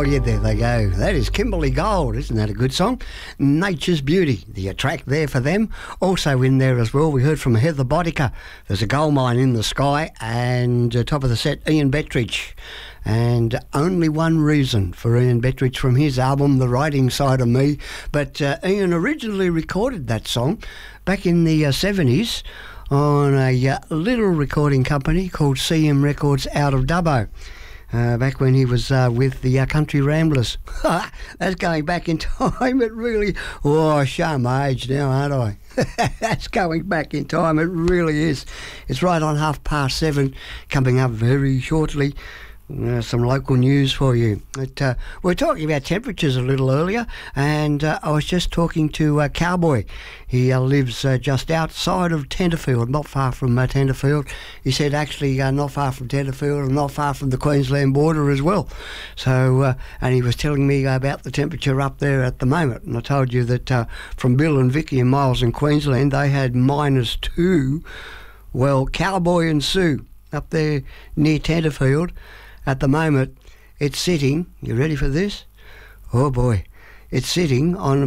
yeah, there they go. That is Kimberly Gold. Isn't that a good song? Nature's Beauty, the track there for them. Also in there as well, we heard from Heather Bodica. There's a gold mine in the sky. And top of the set, Ian Bettridge. And Only One Reason for Ian Bettridge from his album, The Writing Side of Me. But Ian originally recorded that song back in the 70s on a little recording company called CM Records out of Dubbo. Back when he was with the Country Ramblers. That's going back in time. It really... Oh, I show my age now, aren't I? That's going back in time. It really is. It's right on 7:30, coming up very shortly. Some local news for you. We're talking about temperatures a little earlier, and I was just talking to Cowboy. He lives just outside of Tenterfield, not far from Tenterfield. He said actually not far from Tenterfield and not far from the Queensland border as well. So, and he was telling me about the temperature up there at the moment. And I told you that from Bill and Vicky and Miles in Queensland, they had -2. Well, Cowboy and Sue up there near Tenterfield, at the moment, it's sitting, you ready for this? Oh boy, it's sitting on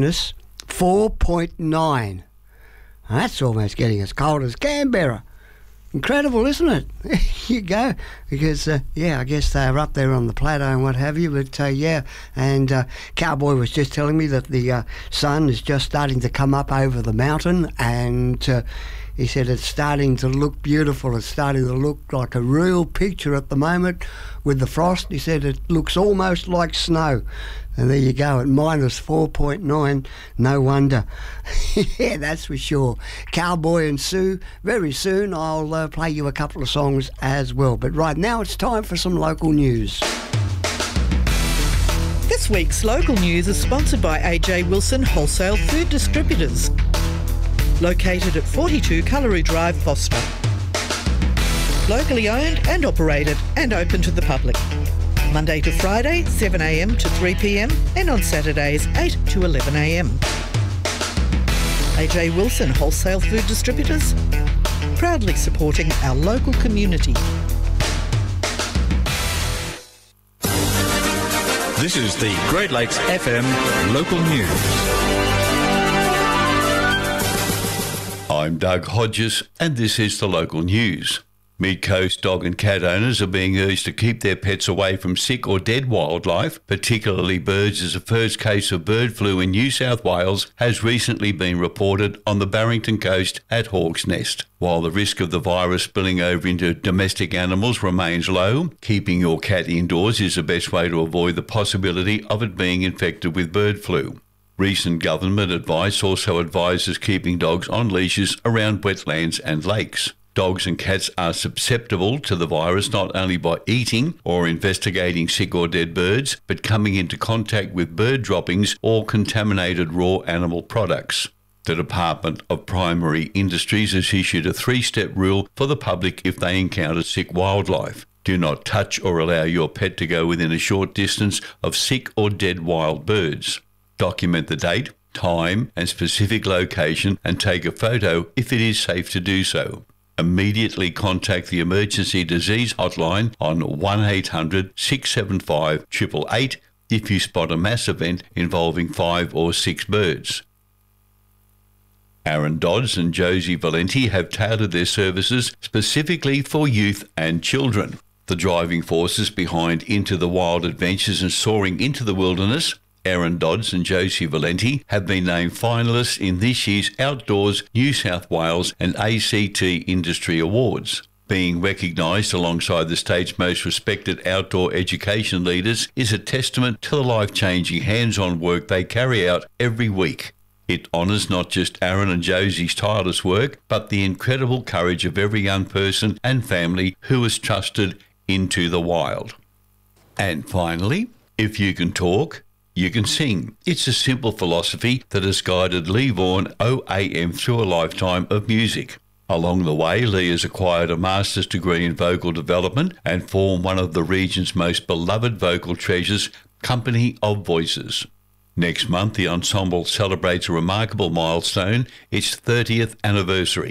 -4.9. That's almost getting as cold as Canberra. Incredible, isn't it? There you go. Because, I guess they're up there on the plateau and what have you. But, and Cowboy was just telling me that the sun is just starting to come up over the mountain, and he said it's starting to look beautiful. It's starting to look like a real picture at the moment with the frost. He said it looks almost like snow. And there you go, at -4.9, no wonder. Yeah, that's for sure. Cowboy and Sue, very soon I'll play you a couple of songs as well. But right now it's time for some local news. This week's local news is sponsored by AJ Wilson Wholesale Food Distributors, located at 42 Cullery Drive, Foster. Locally owned and operated and open to the public. Monday to Friday, 7am to 3pm, and on Saturdays, 8 to 11am. AJ Wilson Wholesale Food Distributors, proudly supporting our local community. This is the Great Lakes FM local news. I'm Doug Hodges, and this is the local news. Mid-coast dog and cat owners are being urged to keep their pets away from sick or dead wildlife, particularly birds, as the first case of bird flu in New South Wales has recently been reported on the Barrington coast at Hawk's Nest. While the risk of the virus spilling over into domestic animals remains low, keeping your cat indoors is the best way to avoid the possibility of it being infected with bird flu. Recent government advice also advises keeping dogs on leashes around wetlands and lakes. Dogs and cats are susceptible to the virus not only by eating or investigating sick or dead birds, but coming into contact with bird droppings or contaminated raw animal products. The Department of Primary Industries has issued a 3-step rule for the public if they encounter sick wildlife. Do not touch or allow your pet to go within a short distance of sick or dead wild birds. Document the date, time and specific location and take a photo if it is safe to do so. Immediately contact the Emergency Disease Hotline on 1800 675 888 if you spot a mass event involving 5 or 6 birds. Aaron Dodds and Josie Valenti have tailored their services specifically for youth and children. The driving forces behind Into the Wild Adventures and Soaring into the Wilderness, Aaron Dodds and Josie Valenti, have been named finalists in this year's Outdoors New South Wales and ACT Industry Awards. Being recognised alongside the state's most respected outdoor education leaders is a testament to the life-changing hands-on work they carry out every week. It honours not just Aaron and Josie's tireless work, but the incredible courage of every young person and family who is trusted into the wild. And finally, if you can talk, you can sing. It's a simple philosophy that has guided Lee Vaughan OAM through a lifetime of music. Along the way, Lee has acquired a master's degree in vocal development and formed one of the region's most beloved vocal treasures, Company of Voices. Next month, the ensemble celebrates a remarkable milestone, its 30th anniversary.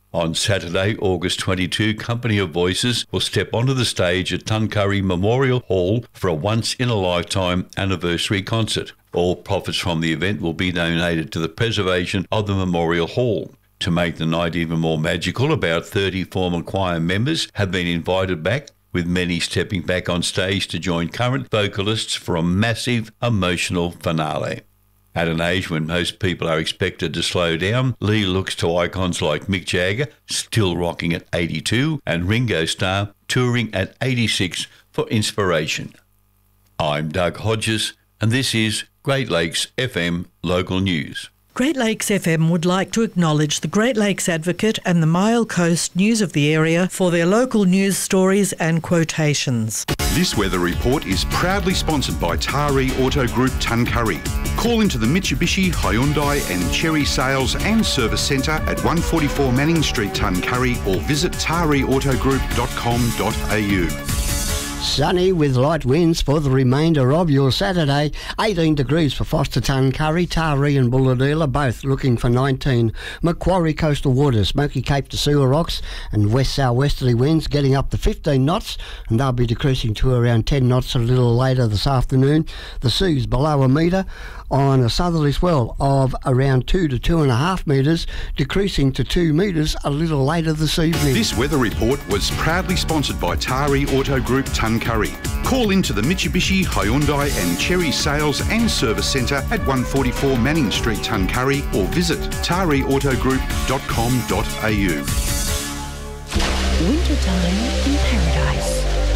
On Saturday, August 22, Company of Voices will step onto the stage at Tuncurry Memorial Hall for a once-in-a-lifetime anniversary concert. All profits from the event will be donated to the preservation of the Memorial Hall. To make the night even more magical, about 30 former choir members have been invited back, with many stepping back on stage to join current vocalists for a massive emotional finale. At an age when most people are expected to slow down, Lee looks to icons like Mick Jagger, still rocking at 82, and Ringo Starr, touring at 86, for inspiration. I'm Doug Hodges, and this is Great Lakes FM Local News. Great Lakes FM would like to acknowledge the Great Lakes Advocate and the Mile Coast News of the area for their local news stories and quotations. This weather report is proudly sponsored by Taree Auto Group Tuncurry. Call into the Mitsubishi, Hyundai and Cherry Sales and Service Centre at 144 Manning Street, Tuncurry, or visit tareeautogroup.com.au. Sunny with light winds for the remainder of your Saturday. 18 degrees for Foster, Tuncurry, Taree and Bulahdelah, both looking for 19. Macquarie coastal waters, Smoky Cape to Sewer Rocks and west-southwesterly winds getting up to 15 knots, and they'll be decreasing to around 10 knots a little later this afternoon. The sea's below a metre on a southerly swell of around 2 to 2.5 metres, decreasing to 2 metres a little later this evening. This weather report was proudly sponsored by Taree Auto Group Tuncurry. Call into the Mitsubishi, Hyundai and Cherry Sales and Service Centre at 144 Manning Street, Tuncurry, or visit tareeautogroup.com.au. Wintertime in Paradise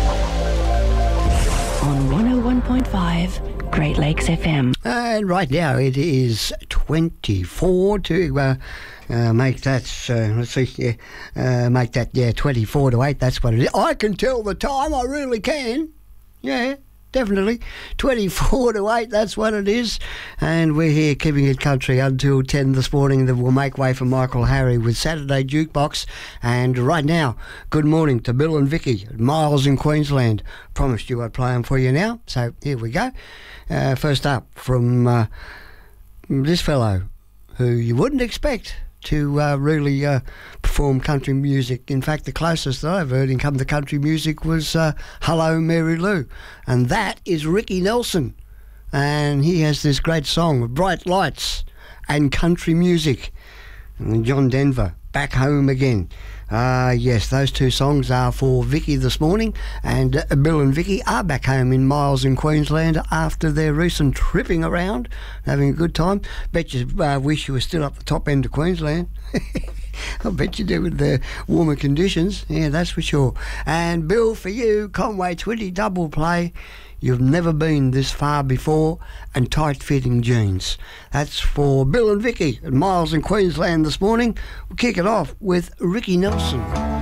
on 101.5 Great Lakes FM. And right now it is 24 to make that, make that, 24 to 8, that's what it is. I can tell the time, I really can. Yeah, definitely. 24 to 8, that's what it is. And we're here keeping it country until 10 this morning. Then we'll make way for Michael Harry with Saturday Jukebox. And right now, good morning to Bill and Vicky, Miles in Queensland. Promised you I'd play them for you now, so here we go. First up from this fellow who you wouldn't expect to really perform country music. In fact, the closest that I've heard in come to country music was Hello Mary Lou, and that is Ricky Nelson, and he has this great song, Bright Lights and Country Music, and John Denver, Back Home Again. Yes, those two songs are for Vicky this morning, and Bill and Vicky are back home in Miles in Queensland after their recent tripping around, having a good time. Bet you wish you were still up the top end of Queensland. I bet you do with the warmer conditions, yeah, that's for sure. And Bill, for you, Conway Twitty double play, You've Never Been This Far Before, and Tight-Fitting Jeans. That's for Bill and Vicky at Miles in Queensland this morning. We'll kick it off with Ricky Nelson.